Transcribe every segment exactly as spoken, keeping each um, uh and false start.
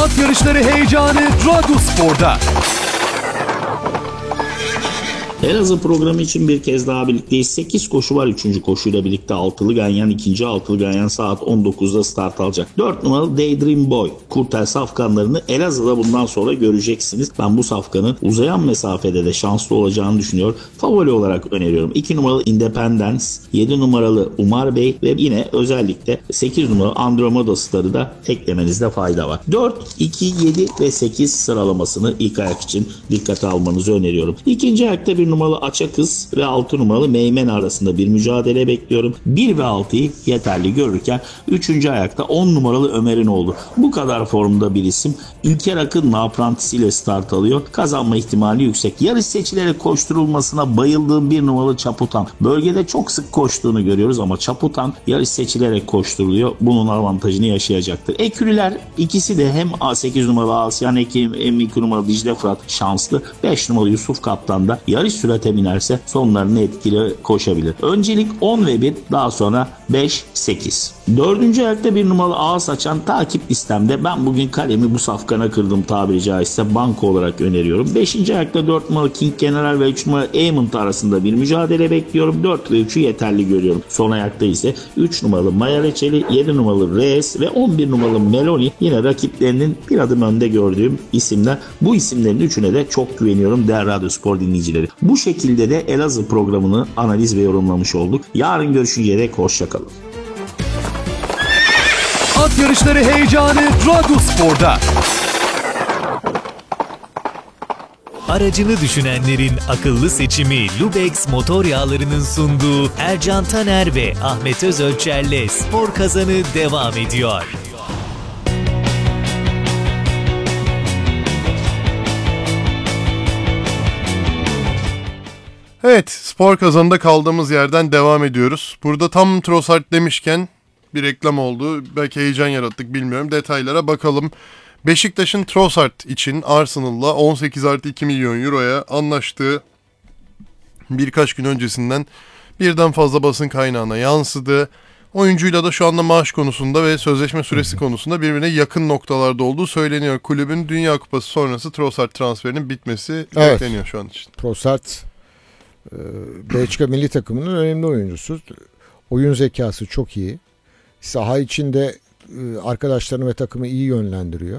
At yarışları heyecanı Radyospor'da. Elazığ programı için bir kez daha birlikteyiz. sekiz koşu var. üçüncü koşuyla birlikte altılı ganyan, ikinci altılı ganyan saat on dokuzda start alacak. dört numaralı Daydream Boy. Kurtel safkanlarını Elazığ'da bundan sonra göreceksiniz. Ben bu safkanın uzayan mesafede de şanslı olacağını düşünüyorum. Favori olarak öneriyorum. iki numaralı Independence, yedi numaralı Umar Bey ve yine özellikle sekiz numaralı Andromeda Star'ı da eklemenizde fayda var. dört, iki, yedi ve sekiz sıralamasını ilk ayak için dikkate almanızı öneriyorum. İkinci ayakta bir numaralı Açakız ve altı numaralı Meymen arasında bir mücadele bekliyorum. bir ve altıyı yeterli görürken üçüncü ayakta on numaralı Ömer'in oğlu. Bu kadar formda bir isim. İlker Akın'ın aprantisiyle start alıyor. Kazanma ihtimali yüksek. Yarış seçilerek koşturulmasına bayıldığım bir numaralı Çaputan. Bölgede çok sık koştuğunu görüyoruz ama Çaputan yarış seçilerek koşturuluyor. Bunun avantajını yaşayacaktır. Ekürüler ikisi de hem A sekiz numaralı Asyan Ekim hem iki numaralı Dicle Fırat şanslı. beş numaralı Yusuf Kaptan da yarış sürate binerse sonlarını etkili koşabilir. Öncelik on ve bir, daha sonra beş, sekiz. Dördüncü ayakta bir numaralı Ağız Açan takip listemde. Ben bugün kalemi bu safkana kırdım tabiri caizse, banko olarak öneriyorum. Beşinci ayakta dört numaralı King General ve üç numaralı Aemond arasında bir mücadele bekliyorum. dört ve üçü yeterli görüyorum. Son ayakta ise üç numaralı Maya Reçeli, yedi numaralı Reyes ve on bir numaralı Meloni yine rakiplerinin bir adım önde gördüğüm isimler. Bu isimlerin üçüne de çok güveniyorum değerli Radyospor dinleyicileri. Bu şekilde de Elazığ programını analiz ve yorumlamış olduk. Yarın görüşünceye dek hoşça kalın. At yarışları heyecanı Radyospor'da. Aracını düşünenlerin akıllı seçimi Lubex motor yağlarının sunduğu Ercan Taner ve Ahmet Özölçer'le Spor Kazanı devam ediyor. Evet, Spor Kazanı'nda kaldığımız yerden devam ediyoruz. Burada tam Trossard demişken bir reklam oldu. Belki heyecan yarattık, bilmiyorum. Detaylara bakalım. Beşiktaş'ın Trossard için Arsenal'la on sekiz artı iki milyon euroya anlaştığı birkaç gün öncesinden birden fazla basın kaynağına yansıdı. Oyuncuyla da şu anda maaş konusunda ve sözleşme süresi konusunda birbirine yakın noktalarda olduğu söyleniyor. Kulübün Dünya Kupası sonrası Trossard transferinin bitmesi evet. bekleniyor şu an için. Trossard Belçika milli takımının önemli oyuncusu. Oyun zekası çok iyi. Saha içinde arkadaşlarını ve takımı iyi yönlendiriyor.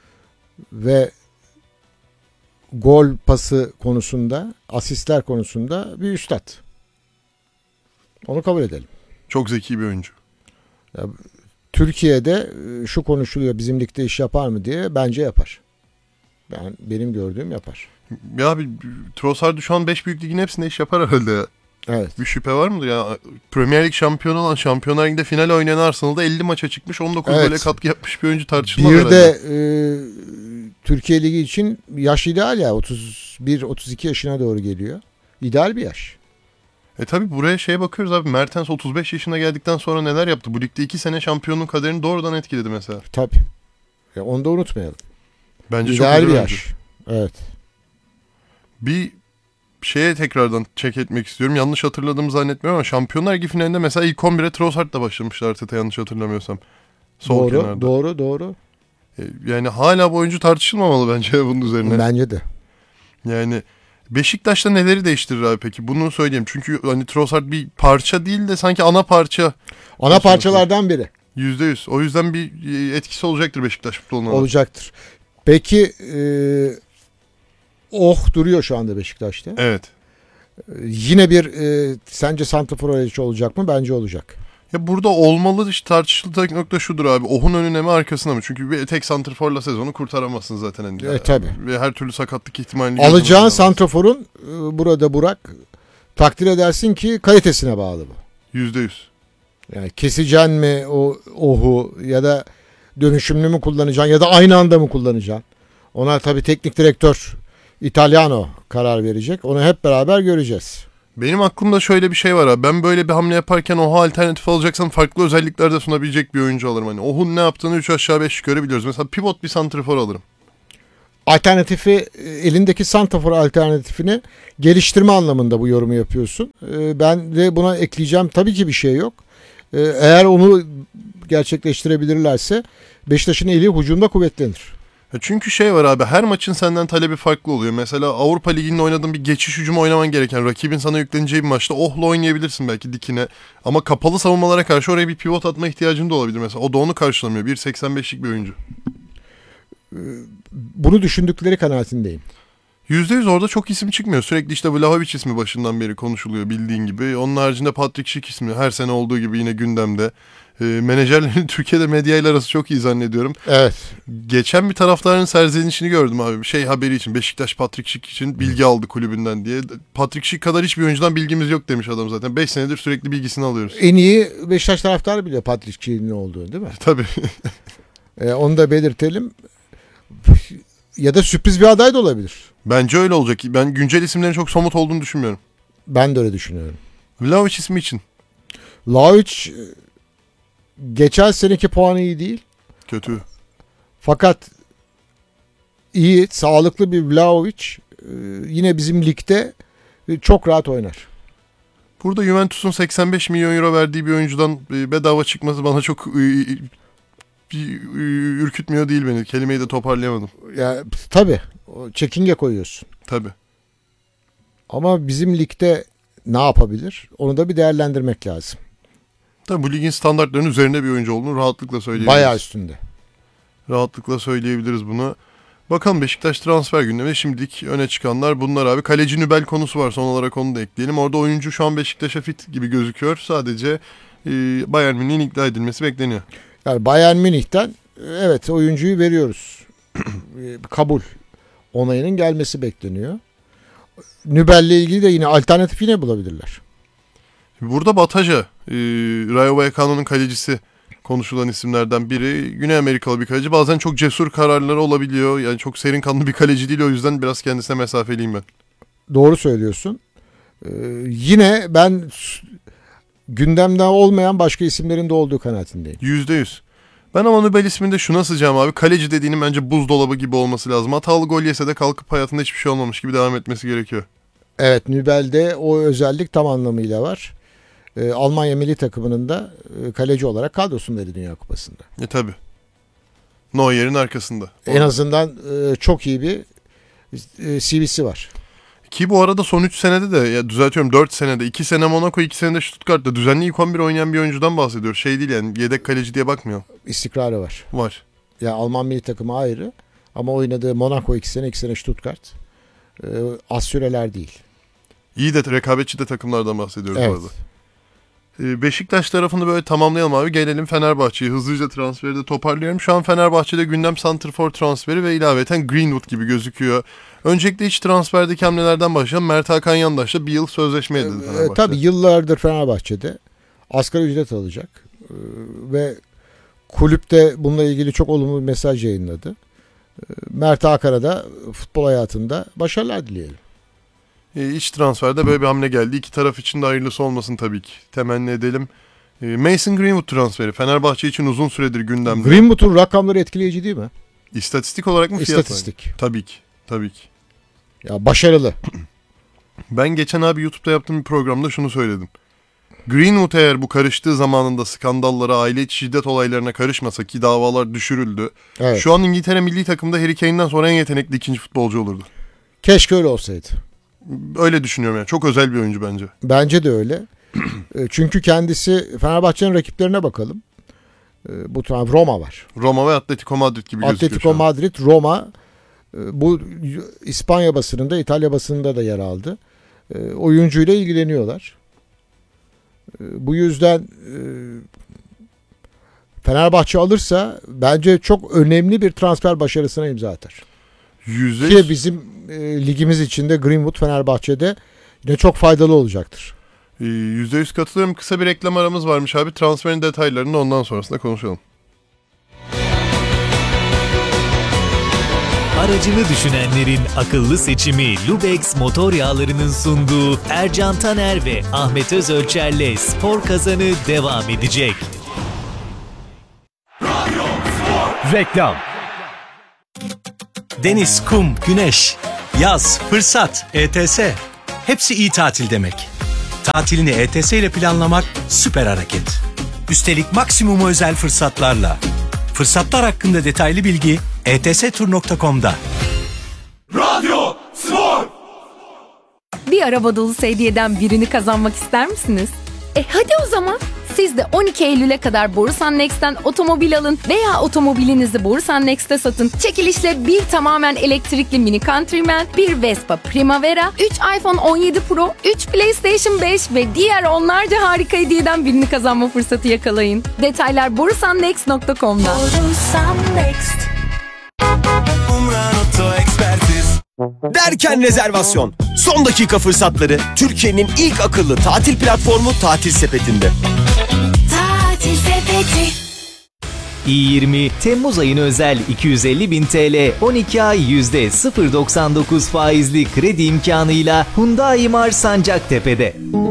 Ve gol pası konusunda, asistler konusunda bir üstad. Onu kabul edelim. Çok zeki bir oyuncu. Ya, Türkiye'de şu konuşuluyor, bizim ligde iş yapar mı diye, bence yapar. Ben benim gördüğüm yapar. Ya abi Trossard şu an beş büyük ligin hepsinde iş yapar herhalde. Evet. Bir şüphe var mıdır ya? Premier Lig şampiyonu olan, Şampiyonlar Ligi'nde final oynayan Arsenal'da elli maça çıkmış, on dokuz evet. gole katkı yapmış bir oyuncu tartışılmaz bir herhalde. Bir de e, Türkiye Ligi için yaş ideal ya, otuz bir otuz iki yaşına doğru geliyor. İdeal bir yaş. E tabi buraya şeye bakıyoruz abi, Mertens otuz beş yaşına geldikten sonra neler yaptı? Bu ligde iki sene şampiyonluğun kaderini doğrudan etkiledi mesela. Tabii. Ya onu da unutmayalım. Bence ideal çok bir güzel yaş. Evet. Bir şeye tekrardan check etmek istiyorum. Yanlış hatırladığımı zannetmiyorum ama Şampiyonlar Ligi finalinde mesela ilk on bire Trossard'la başlamışlar Arteta, yanlış hatırlamıyorsam. Sol doğru, kenarda. doğru, doğru. E, yani hala bu oyuncu tartışılmamalı bence bunun üzerine. Bence de. Yani Beşiktaş'ta neleri değiştirir abi peki? Bunu söyleyeyim. Çünkü hani Trossard bir parça değil de sanki ana parça. Ana parçalardan biri. yüzde yüz. O yüzden bir etkisi olacaktır Beşiktaş futboluna. Olacaktır. Peki e, oh duruyor şu anda Beşiktaş'ta. Evet. E, yine bir e, sence santrafor arayıcı olacak mı? Bence olacak. Ya burada olmalı işte, tartışılacak nokta şudur abi. Oh'un önüne mi arkasına mı? Çünkü bir tek santraforla sezonu kurtaramazsın zaten. Yani. E tabii. Ve her türlü sakatlık ihtimali. Alacağın santraforun e, burada Burak, takdir edersin ki kalitesine bağlı bu. Yüzde yüz. Yani keseceksin mi o Oh'u ya da dönüşümlü mü kullanacaksın ya da aynı anda mı kullanacaksın? Ona tabii teknik direktör Italiano karar verecek. Onu hep beraber göreceğiz. Benim aklımda şöyle bir şey var abi. Ben böyle bir hamle yaparken Oh'a alternatif alacaksam farklı özellikler de sunabilecek bir oyuncu alırım. Hani Oh'un ne yaptığını üç aşağı beş yukarı biliyoruz. Mesela pivot bir santrafor alırım. Alternatifi, elindeki santrafor alternatifini geliştirme anlamında bu yorumu yapıyorsun. Ben de buna ekleyeceğim tabii ki bir şey yok. Eğer onu gerçekleştirebilirlerse Beşiktaş'ın eli hücumda kuvvetlenir. Çünkü şey var abi, her maçın senden talebi farklı oluyor. Mesela Avrupa Ligi'nde oynadığın bir geçiş hücumu oynaman gereken, rakibin sana yükleneceği bir maçta ohla oynayabilirsin belki dikine. Ama kapalı savunmalara karşı oraya bir pivot atma ihtiyacın da olabilir mesela. O da onu karşılamıyor. bir seksen beşlik bir oyuncu. Bunu düşündükleri kanaatindeyim. yüzde yüz orada çok isim çıkmıyor. Sürekli işte Vlahovic ismi başından beri konuşuluyor bildiğin gibi. Onun haricinde Patrick Schick ismi her sene olduğu gibi yine gündemde. E, menajerlerin Türkiye'de medyayla arası çok iyi zannediyorum. Evet. Geçen bir taraftarın serzenişini gördüm abi. Şey haberi için, Beşiktaş Patrick Schick için bilgi aldı kulübünden diye. Patrick Schick kadar hiçbir oyuncudan bilgimiz yok demiş adam zaten. beş senedir sürekli bilgisini alıyoruz. En iyi Beşiktaş taraftarı biliyor Patrick Schick'in ne olduğunu, değil mi? Tabii. E, onu da belirtelim. Ya da sürpriz bir aday da olabilir. Bence öyle olacak. Ben güncel isimlerin çok somut olduğunu düşünmüyorum. Ben de öyle düşünüyorum. Vlahovic ismi için. Vlahovic geçen seneki puanı iyi değil. Kötü. Fakat iyi, sağlıklı bir Vlahovic yine bizim ligde çok rahat oynar. Burada Juventus'un seksen beş milyon euro verdiği bir oyuncudan bedava çıkması bana çok ürkütmüyor değil beni. Kelimeyi de toparlayamadım. Ya tabii. Çekinge koyuyorsun. Tabii. Ama bizim ligde ne yapabilir? Onu da bir değerlendirmek lazım. Tabii bu ligin standartlarının üzerinde bir oyuncu olduğunu rahatlıkla söyleyebiliriz. Bayağı üstünde. Rahatlıkla söyleyebiliriz bunu. Bakalım Beşiktaş transfer gündemi. Şimdilik öne çıkanlar bunlar abi. Kaleci Nübel konusu var. Son olarak onu da ekleyelim. Orada oyuncu şu an Beşiktaş'a fit gibi gözüküyor. Sadece e, Bayern Münih'in ikna edilmesi bekleniyor. Yani Bayern Münih'ten evet oyuncuyu veriyoruz. Kabul onayının gelmesi bekleniyor. Nübel'le ilgili de yine alternatif yine bulabilirler. Burada Bataja, e, Rayo Vallecano'nun kalecisi konuşulan isimlerden biri. Güney Amerikalı bir kaleci. Bazen çok cesur kararları olabiliyor. Yani çok serin kanlı bir kaleci değil. O yüzden biraz kendisine mesafeliyim ben. Doğru söylüyorsun. Ee, yine ben gündemde olmayan başka isimlerin de olduğu kanaatindeyim. Yüzde yüz. Ben ama Nübel isminde şuna sıcağım abi. Kaleci dediğinin bence buzdolabı gibi olması lazım. Hatalı gol yese de kalkıp hayatında hiçbir şey olmamış gibi devam etmesi gerekiyor. Evet, Nübel'de o özellik tam anlamıyla var. Ee, Almanya milli takımının da e, kaleci olarak kadrosundaydı Dünya Kupası'nda. E tabi. Neuer'in arkasında. En azından e, çok iyi bir e, C V'si var. Ki bu arada son üç senede de, ya düzeltiyorum dört senede, iki sene Monaco, iki senede Stuttgart'ta düzenli ilk on bir oynayan bir oyuncudan bahsediyor. Şey değil yani, yedek kaleci diye bakmayalım. İstikrarı var. Var. Ya yani Alman milli takımı ayrı ama oynadığı Monaco iki sene, iki sene Stuttgart. E, az süreler değil. İyi de rekabetçi de takımlardan bahsediyoruz evet. bu arada. Beşiktaş tarafını böyle tamamlayalım abi. Gelelim Fenerbahçe'ye. Hızlıca transferi de toparlıyorum. Şu an Fenerbahçe'de gündem santrfor transferi ve ilaveten Greenwood gibi gözüküyor. Öncelikle iç transferdeki hamlelerden başlayalım. Mert Hakan Yandaş'la bir yıl sözleşme edildi Fenerbahçe. E, tabii yıllardır Fenerbahçe'de asgari ücret alacak. E, ve kulüpte bununla ilgili çok olumlu bir mesaj yayınladı. E, Mert Hakan'a da futbol hayatında başarılar dileyelim. İç transferde böyle bir hamle geldi. İki taraf için de hayırlısı olmasın tabii ki. Temenni edelim. Mason Greenwood transferi Fenerbahçe için uzun süredir gündemde. Greenwood'un rakamları etkileyici değil mi? İstatistik olarak mı, fiyat İstatistik. olarak? Tabii ki. Tabii ki. Ya başarılı. Ben geçen abi YouTube'da yaptığım bir programda şunu söyledim. Greenwood eğer bu karıştığı zamanında skandallara, aile içi şiddet olaylarına karışmasa ki davalar düşürüldü. Evet. Şu an İngiltere milli takımda Harry Kane'den sonra en yetenekli ikinci futbolcu olurdu. Keşke öyle olsaydı. Öyle düşünüyorum yani. Çok özel bir oyuncu bence. Bence de öyle. Çünkü kendisi, Fenerbahçe'nin rakiplerine bakalım. Bu tane Roma var. Roma ve Atletico Madrid gibi gözüküyor. Atletico Madrid, Roma. Bu İspanya basınında, İtalya basınında da yer aldı. Oyuncuyla ilgileniyorlar. Bu yüzden Fenerbahçe alırsa bence çok önemli bir transfer başarısına imza atar. Yüzde Ki bizim e, ligimiz içinde Greenwood Fenerbahçe'de yine çok faydalı olacaktır. yüzde yüz katılıyorum. Kısa bir reklam aramız varmış abi. Transferin detaylarını ondan sonrasında konuşalım. Aracını düşünenlerin akıllı seçimi Lubex Motor Yağları'nın sunduğu Ercan Taner ve Ahmet Özölçer'le Spor Kazanı devam edecek. Reklam. Deniz, kum, güneş, yaz, fırsat, E T S. Hepsi iyi tatil demek. Tatilini E T S ile planlamak süper hareket. Üstelik maksimum özel fırsatlarla. Fırsatlar hakkında detaylı bilgi e t s tur nokta com'da. Radyo Spor. Bir araba dolusu hediyeden birini kazanmak ister misiniz? E hadi o zaman. Siz de on iki Eylül'e kadar Borusan Next'ten otomobil alın veya otomobilinizi Borusan Next'te satın. Çekilişle bir tamamen elektrikli Mini Countryman, bir Vespa Primavera, üç iPhone on yedi Pro, üç PlayStation beş ve diğer onlarca harika hediyeden birini kazanma fırsatı yakalayın. Detaylar borusan next nokta com'da. Borusan Next. Derken rezervasyon. Son dakika fırsatları Türkiye'nin ilk akıllı tatil platformu Tatil Sepeti'nde. Tatil Sepeti. i yirmi Temmuz ayına özel iki yüz elli bin T L on iki ay yüzde sıfır virgül doksan dokuz faizli kredi imkanıyla Hyundai Mars Sancaktepe'de.